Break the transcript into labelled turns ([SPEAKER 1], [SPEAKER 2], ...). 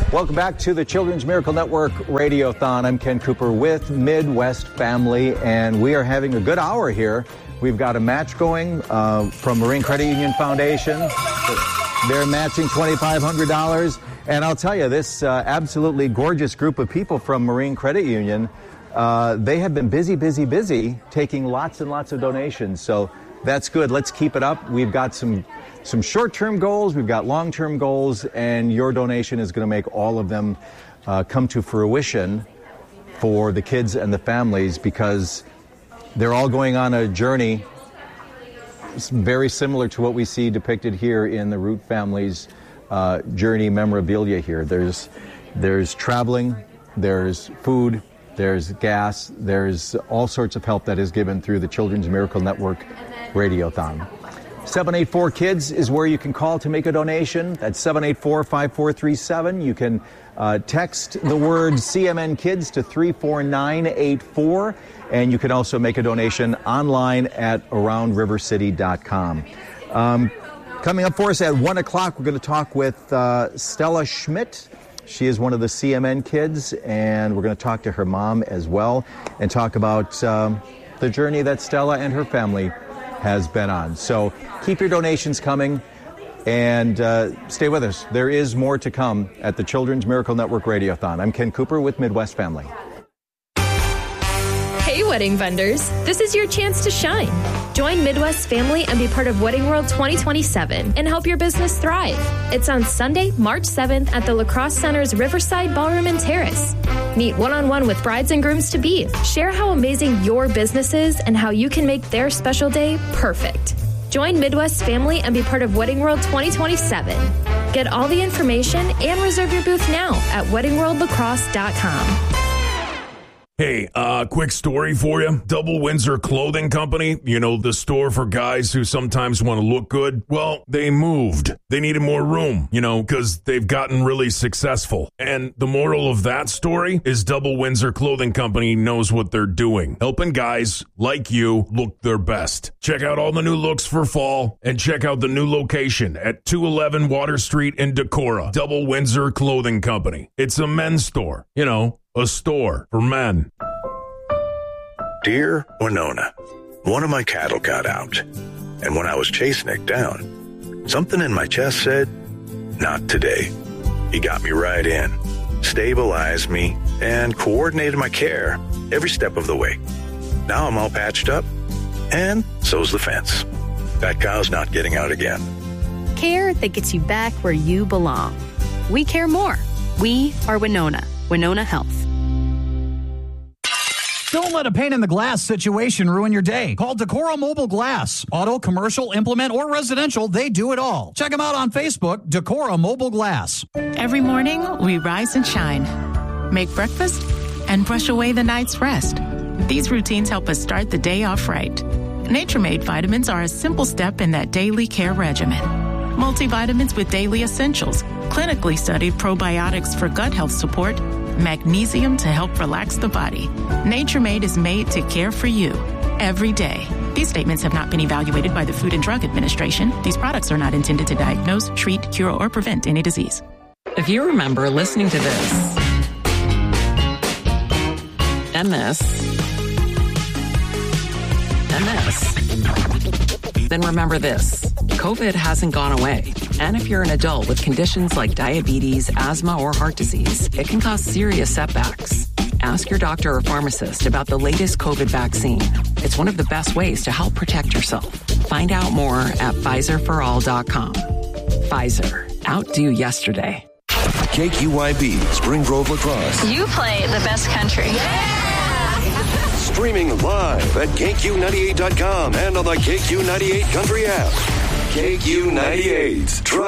[SPEAKER 1] Welcome back to the Children's Miracle Network Radiothon. I'm Ken Cooper with Midwest Family, and we are having a good hour here. We've got a match going from Marine Credit Union Foundation. They're matching $2,500. And I'll tell you, this absolutely gorgeous group of people from Marine Credit Union, they have been busy taking lots and lots of donations. So that's good. Let's keep it up. We've got some short-term goals, we've got long-term goals, and your donation is going to make all of them come to fruition for the kids and the families, because they're all going on a journey very similar to what we see depicted here in the Root family's journey memorabilia here. There's traveling, there's food, there's gas, there's all sorts of help that is given through the Children's Miracle Network Radiothon. 784-KIDS is where you can call to make a donation. That's 784-5437. You can text the word CMN Kids to 34984. And you can also make a donation online at aroundrivercity.com. Coming up for us at 1 o'clock, we're going to talk with Stella Schmidt. She is one of the CMN Kids, and we're going to talk to her mom as well and talk about the journey that Stella and her family has been on. So keep your donations coming and stay with us. There is more to come at the Children's Miracle Network Radiothon. I'm Ken Cooper with Midwest Family.
[SPEAKER 2] Hey, wedding vendors. This is your chance to shine. Join Midwest Family and be part of Wedding World 2027 and help your business thrive. It's on Sunday, March 7th at the La Crosse Center's Riverside Ballroom and Terrace. Meet one-on-one with brides and grooms to be. Share how amazing your business is and how you can make their special day perfect. Join Midwest Family and be part of Wedding World 2027. Get all the information and reserve your booth now at weddingworldlacrosse.com.
[SPEAKER 3] Hey, quick story for you. Double Windsor Clothing Company, you know, the store for guys who sometimes want to look good. Well, they moved. They needed more room, you know, because they've gotten really successful. And the moral of that story is Double Windsor Clothing Company knows what they're doing, helping guys like you look their best. Check out all the new looks for fall and check out the new location at 211 Water Street in Decorah. Double Windsor Clothing Company. It's a men's store, you know. A store for men.
[SPEAKER 4] Dear Winona, one of my cattle got out, and when I was chasing it down, something in my chest said, not today. He got me right in, stabilized me, and coordinated my care every step of the way. Now I'm all patched up, and so's the fence. That cow's not getting out again.
[SPEAKER 5] Care that gets you back where you belong. We care more. We are Winona. Winona Health.
[SPEAKER 6] Don't let a pane in the glass situation ruin your day. Call Decorah Mobile Glass. Auto, commercial, implement, or residential, they do it all. Check them out on Facebook, Decorah Mobile Glass.
[SPEAKER 7] Every morning, we rise and shine, make breakfast, and brush away the night's rest. These routines help us start the day off right. Nature-Made vitamins are a simple step in that daily care regimen. Multivitamins with daily essentials, clinically studied probiotics for gut health support, magnesium to help relax the body. Nature-Made is made to care for you every day. These statements have not been evaluated by the Food and Drug Administration. These products are not intended to diagnose, treat, cure, or prevent any disease.
[SPEAKER 8] If you remember listening to this and this and this, then remember this. COVID hasn't gone away. And if you're an adult with conditions like diabetes, asthma, or heart disease, it can cause serious setbacks. Ask your doctor or pharmacist about the latest COVID vaccine. It's one of the best ways to help protect yourself. Find out more at PfizerForAll.com. Pfizer. Outdo yesterday.
[SPEAKER 9] KQYB, Spring Grove, La Crosse.
[SPEAKER 10] You play the best country.
[SPEAKER 9] Yeah! Streaming live at KQ98.com and on the KQ98 Country app. KQ98.